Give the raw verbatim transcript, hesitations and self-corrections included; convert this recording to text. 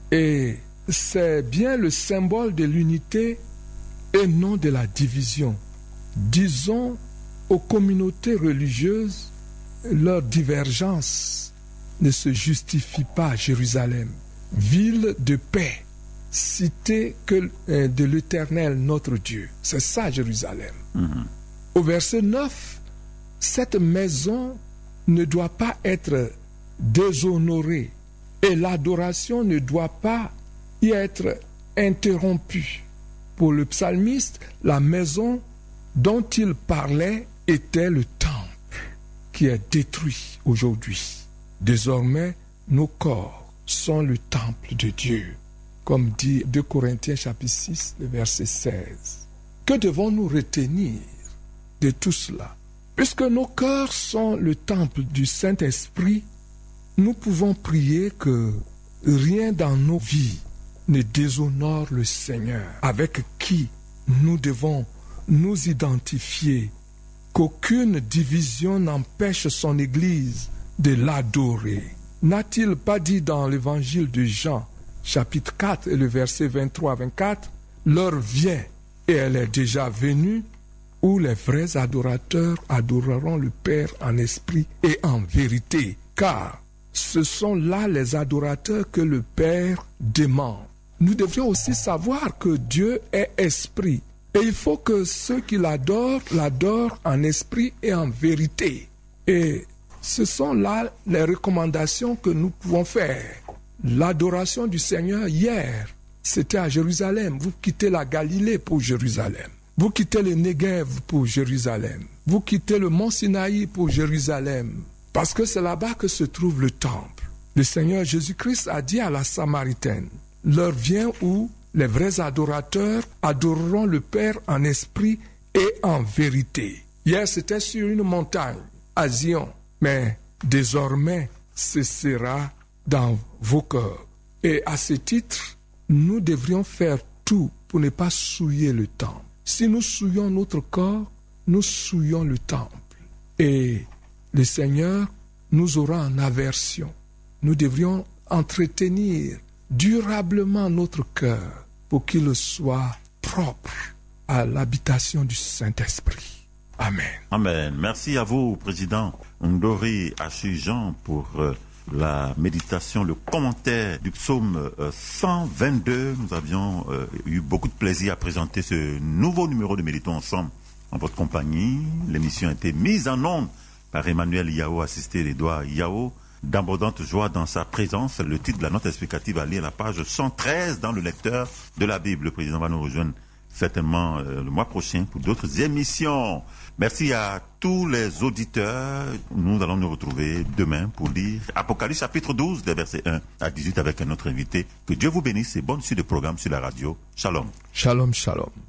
Et c'est bien le symbole de l'unité et non de la division. Disons aux communautés religieuses, leur divergence ne se justifie pas à Jérusalem, ville de paix, cité que de l'Éternel notre Dieu. C'est ça Jérusalem. Mm-hmm. Au verset neuf, cette maison ne doit pas être déshonorée et l'adoration ne doit pas y être interrompue. Pour le psalmiste, la maison dont il parlait était le temple qui est détruit aujourd'hui. Désormais, nos corps sont le temple de Dieu, comme dit deux Corinthiens chapitre six, le verset seize. Que devons-nous retenir de tout cela? Puisque nos cœurs sont le temple du Saint-Esprit, nous pouvons prier que rien dans nos vies ne déshonore le Seigneur, avec qui nous devons nous identifier, qu'aucune division n'empêche son Église de l'adorer. N'a-t-il pas dit dans l'évangile de Jean, chapitre quatre, et le verset vingt-trois à vingt-quatre, « L'heure vient, et elle est déjà venue, où les vrais adorateurs adoreront le Père en esprit et en vérité, car ce sont là les adorateurs que le Père demande. » Nous devrions aussi savoir que Dieu est esprit. Et il faut que ceux qui l'adorent, l'adorent en esprit et en vérité. Et ce sont là les recommandations que nous pouvons faire. L'adoration du Seigneur hier, c'était à Jérusalem. Vous quittez la Galilée pour Jérusalem. Vous quittez le Néguev pour Jérusalem. Vous quittez le mont Sinaï pour Jérusalem. Parce que c'est là-bas que se trouve le temple. Le Seigneur Jésus-Christ a dit à la Samaritaine, « L'heure vient où les vrais adorateurs adoreront le Père en esprit et en vérité. » Hier, c'était sur une montagne, à Zion. Mais désormais, ce sera dans vos cœurs. Et à ce titre, nous devrions faire tout pour ne pas souiller le temple. Si nous souillons notre corps, nous souillons le temple. Et le Seigneur nous aura en aversion. Nous devrions entretenir durablement notre cœur pour qu'il soit propre à l'habitation du Saint-Esprit. Amen. Amen. Merci à vous, Président Ndori Ashu-Jean, pour euh, la méditation, le commentaire du psaume euh, cent vingt-deux. Nous avions euh, eu beaucoup de plaisir à présenter ce nouveau numéro de Méditons ensemble en votre compagnie. L'émission a été mise en onde par Emmanuel Yao, assisté d'Edouard Yao. D'abondante joie dans sa présence. Le titre de la note explicative à lire à la page cent treize dans le lecteur de la Bible. Le président va nous rejoindre certainement euh, le mois prochain pour d'autres émissions. Merci à tous les auditeurs. Nous allons nous retrouver demain pour lire Apocalypse chapitre douze, des versets un à dix-huit avec un autre invité. Que Dieu vous bénisse et bonne suite de programme sur la radio. Shalom. Shalom, shalom.